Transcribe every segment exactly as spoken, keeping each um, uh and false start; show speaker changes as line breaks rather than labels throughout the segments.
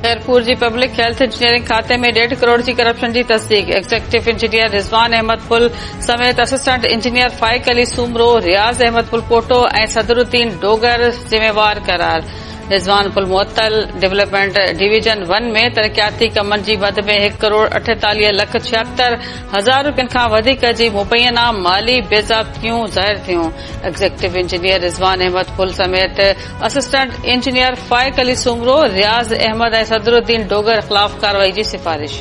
खैरपुर जी public health engineering खाते में डेढ़ करोड़ जी करप्शन जी तस्दीक। एग्जीक्यूटिव इंजीनियर रिज़वान अहमद पुल समेत असिस्टेंट इंजीनियर फाइक अली सूमरो, रियाज़ अहमद पुल पोटो ऐं सदरुद्दीन डोगर जिम्मेवार करार। रिज़वान पुल मुअत्तल डेवलपमेंट डिवीजन वन में तरक्याती कमनि जी मद में हिकु करोड़ अठेतालीह लख छिहत्तर हज़ार रुपयनि खां वधीक जी मुबैना माली बेज़ाब्तियूं ज़ाहिर थियूं। एग्जीक्यूटिव इंजीनियर रिज़वान अहमद पुल समेत असिस्टेंट इंजीनियर फाइक अली सूमरो, रियाज़ अहमद ऐं सदरुद्दीन डोगर ख़िलाफ़ कार्रवाई जी सिफ़ारिश।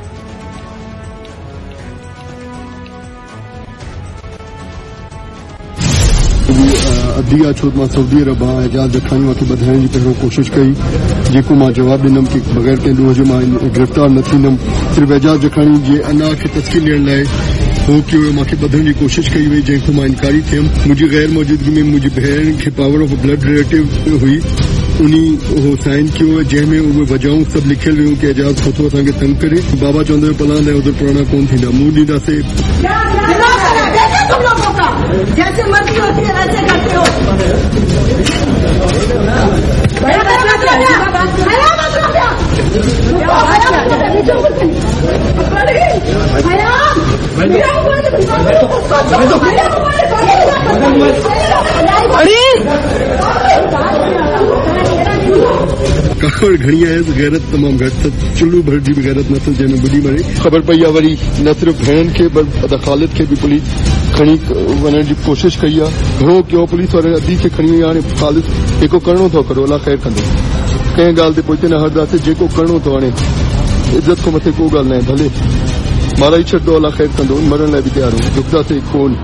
अदिया छोत मां सऊदी अरब आं एजाज़ जखानी मूंखे ॿधाइण जी पहिरियों कोशिशि कई, जेको मां जवाबु ॾिनमि कि बग़ैर कंहिं ॾोह जो मां गिरफ़्तार न थींदुमि। सिर्फ़ एजाज़ जखानी जे अना खे तस्कीन ॾियण लाइ हो कयो वियो, मूंखे ॿधण जी कोशिशि कई वई, जंहिंखां मां इनकारी थियुमि। मुंहिंजी गैर मौजूदगी में मुंहिंजी भेण खे पावर ऑफ ब्लड रिलेटिव हुई, उन हो साइन कयो जंहिंमें उहे वजहूं सभु लिखियल हुयूं कि एजाज़ नथो असांखे तंग करे। बाबा चवंदो हुयो पलान ऐं उधर पुराणा कोन थींदा, मुंहुं ॾींदासीं।
जैसे मर्जी होती है वैसे करते हो।
कावड़ घणी आहे, गैरत तमामु घटि, चुल्लू भर जी बि गैरत न थी जंहिंमें बुॾी मरे। ख़बर पई आहे वरी न सिर्फ़ भेण खे पर ख़ालिद खे बि पुलिस खणी वञण जी कोशिशि कई आहे। घणो कयो पुलिस वारे अदी खे खणी वई। हाणे ख़ालिद जेको करिणो थो करो, अलाह ख़ैर कंदो। कंहिं ॻाल्हि ते पोइ न हरदासीं, जेको करिणो थो। हाणे इज़त खां मथे को ॻाल्हि न आहे, भले माराई छॾियो, अलाह ख़ैर कंदो। मरण लाइ बि तयारु आहियूं, झुकंदासीं कोन।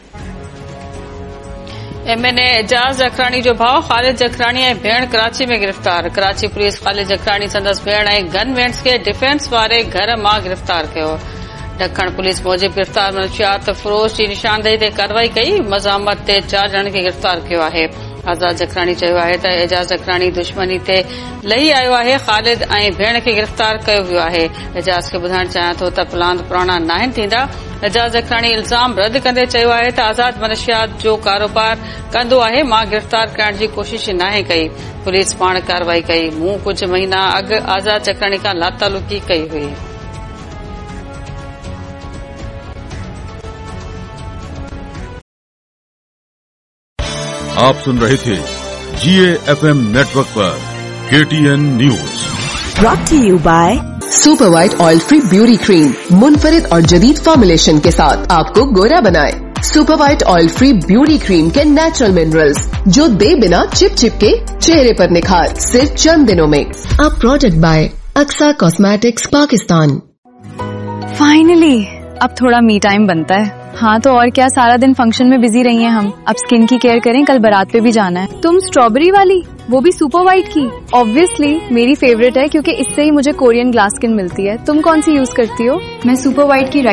एमएनए एजाज़ जखरानी जो भाउ ख़ालिद जखरानी ऐं भेण कराची में गिरफ़्तार। कराची पुलिस ख़ालिद जखरानी संदसि भेण ऐं गनमैन्स खे डिफेंस वारे घर मां गिरफ़्तार कयो। ॾखण पुलिस मूजिबि गिरफ़्तार मनशियात फ़रोज़ जी निशानदेही ते कार्रवाई कई। मज़ामत ते चार ॼणनि खे गिरफ़्तार कयो आहे। आज़ाद जखरानी चयो आहे त एजाज़ जखरानी दुश्मनी ते लही आयो आहे। ख़ालिद ऐं भेण खे गिरफ़्तार कयो वियो आहे। एजाज़ खे ॿुधाइण चाहियां थो त प्लान पुराणा नाहिनि थींदा। एजाज़ जखरानी इल्ज़ाम रद्द कंदे चयो आहे त आज़ाद मनशियात जो कारोबार कंदो आहे। मां गिरफ़्तार करण जी कोशिश नाहे कई। पुलिस पाण कार्रवाई कई। मूं कुझु महीना अॻु आज़ाद जखरानी खां लातालुकी कई हुई।
आप सुन रहे थे जीए एफएम नेटवर्क पर KTN news.
Brought to you by
super white oil free beauty cream, मुनफरिद और जदीद फॉर्मुलेशन के साथ आपको गोरा बनाए। Super white oil free beauty cream के नेचुरल मिनरल्स जो दे बिना चिप चिप के चेहरे पर निखार, सिर्फ चंद दिनों में। A product bye Aqsa cosmetics Pakistan.
Finally अब थोड़ा मी टाइम बनता है। हाँ तो और क्या, सारा दिन फंक्शन में बिजी रही हैं हम। अब स्किन की केयर करें, कल बारात पे भी जाना है। तुम स्ट्रॉबेरी वाली, वो भी सुपर वाइट की? ऑब्वियसली मेरी फेवरेट है क्योंकि इससे ही मुझे कोरियन ग्लास स्किन मिलती है। तुम कौन सी यूज करती हो?
मैं सुपर वाइट की